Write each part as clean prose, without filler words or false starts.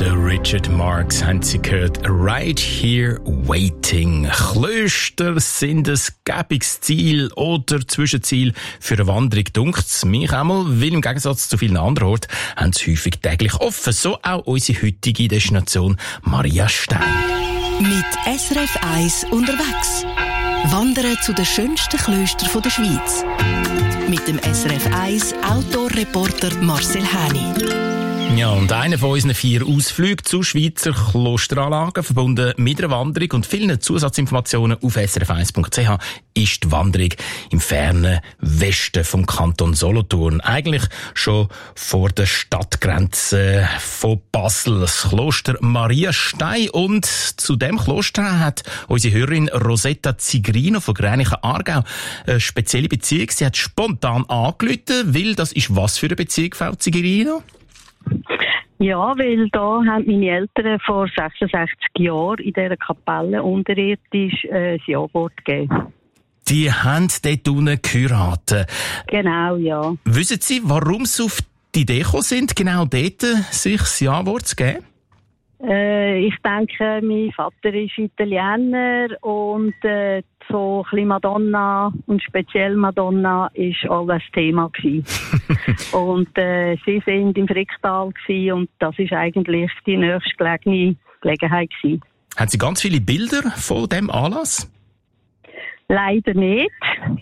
Der Richard Marx haben Sie gehört. Right Here Waiting. Klöster sind ein gäbiges Ziel oder Zwischenziel für eine Wanderung. Dunkt's mich einmal, weil im Gegensatz zu vielen anderen Orten haben sie häufig täglich offen. So auch unsere heutige Destination Maria Stein. Mit SRF 1 unterwegs. Wandern zu den schönsten Klöstern der Schweiz. Mit dem SRF 1 Outdoor-Reporter Marcel Häni. Ja, und einer von unseren 4 Ausflügen zu Schweizer Klosteranlagen, verbunden mit einer Wanderung und vielen Zusatzinformationen auf srf1.ch, ist die Wanderung im fernen Westen vom Kanton Solothurn. Eigentlich schon vor der Stadtgrenze von Basel, das Kloster Maria Stein. Und zu dem Kloster hat unsere Hörerin Rosetta Zigrino von Gränichen-Aargau eine spezielle Beziehung. Sie hat spontan angerufen, weil das ist was für eine Beziehung, Frau Zigrino? Ja, weil da haben meine Eltern vor 66 Jahren in dieser Kapelle unterirdisch ein Ja-Wort gegeben. Die haben dort unten geheiratet. Genau, ja. Wissen Sie, warum Sie auf die Idee gekommen sind, genau dort sich das Ja-Wort zu geben? Ich denke, mein Vater ist Italiener und so ein bisschen Madonna und speziell Madonna ist auch das Thema gewesen. Und sie sind im Fricktal gewesen und das ist eigentlich die nächstgelegene Gelegenheit gewesen. Haben Sie ganz viele Bilder von dem Anlass? Leider nicht.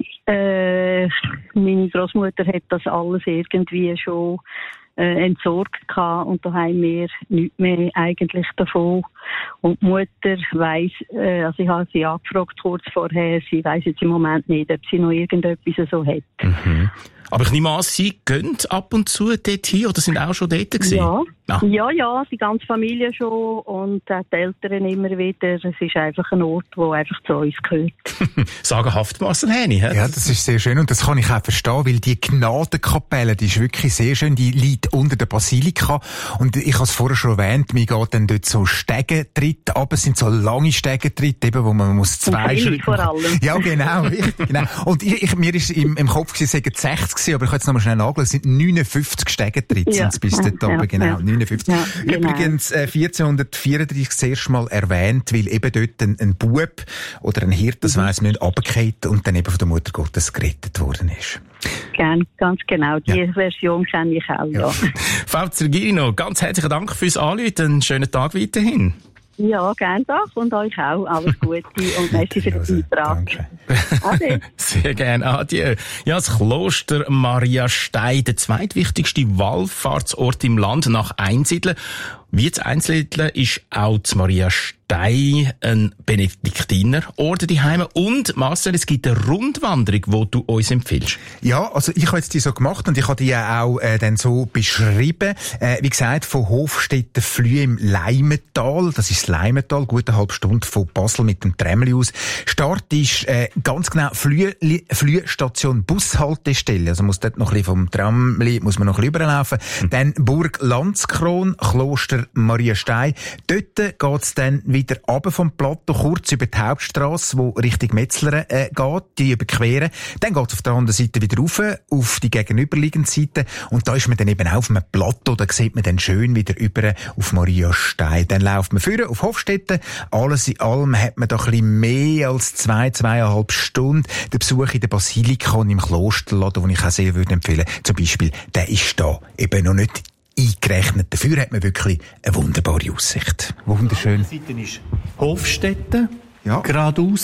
Meine Großmutter hat das alles irgendwie schon entsorgt gehabt und da haben wir nichts mehr eigentlich davon. Und die Mutter weiss, also ich habe sie angefragt kurz vorher, sie weiss jetzt im Moment nicht, ob sie noch irgendetwas so hat. Mhm. Aber ich nehme an, Sie gehen ab und zu dorthin oder sind auch schon dort gewesen? Ja. Ah. Ja, die ganze Familie schon und auch die Eltern immer wieder. Es ist einfach ein Ort, der einfach zu uns gehört. Sagenhaft, Marcel Häni. Ja, das ist sehr schön und das kann ich auch verstehen, weil die Gnadenkapelle, die ist wirklich sehr schön, die liegt unter der Basilika und ich habe es vorher schon erwähnt, mir geht dann dort so Stegentritte ab, es sind so lange Stegentritte, eben, wo man muss 2 Schritte vor allem. Ja, genau, richtig, genau. Und mir ist im Kopf gewesen, es seien 60, aber ich kann jetzt nochmal schnell nachschauen, es sind 59 Stegentritte, ja. bis dort oben, genau, Ja. 59. Ja, genau. Übrigens 1434 das erste Mal erwähnt, weil eben dort ein Bub oder ein Hirte, das weiss man nicht, runtergefallen und dann eben von der Mutter Gottes gerettet worden ist. Ganz genau, die Version kenne ich auch, ja. Frau Zigrino, ganz herzlichen Dank fürs Anrufen, einen schönen Tag weiterhin. Ja, gerne doch und euch auch. Alles Gute und merci für den Beitrag. Ade. Sehr gerne. Adieu. Ja, das Kloster Maria Stein, der zweitwichtigste Wallfahrtsort im Land nach Einsiedeln. Wie zu Einsiedeln ist auch das Maria Stein ein Benediktinerorden daheim. Und Marcel, es gibt eine Rundwanderung, die du uns empfiehlst. Ja, also ich habe jetzt die so gemacht und ich habe die ja auch dann so beschrieben. Wie gesagt, von Hofstetten Flüe im Leimental. Das ist das Leimental, gute halbe Stunde von Basel mit dem Trämli aus. Start ist ganz genau Flüestation Bushaltestelle. Also muss dort noch ein bisschen vom Tramli, muss man noch ein bisschen rüberlaufen. Dann Burg Landskron, Kloster Maria Stein. Dort geht's dann wieder runter vom Plateau, kurz über die Hauptstrasse, wo Richtung Metzler geht, die überqueren. Dann geht's auf der anderen Seite wieder rauf, auf die gegenüberliegende Seite. Und da ist man dann eben auch auf einem Plateau, da sieht man dann schön wieder über auf Maria Stein. Dann läuft man vorne auf Hofstetten. Alles in allem hat man da ein bisschen mehr als 2,5 Stunden. Der Besuch in der Basilika und im Klosterladen, den ich auch sehr würde empfehlen, zum Beispiel, der ist da eben noch nicht eingerechnet. Dafür hat man wirklich eine wunderbare Aussicht. Wunderschön. Auf der Seite ist Hofstetten, ja. geradeaus.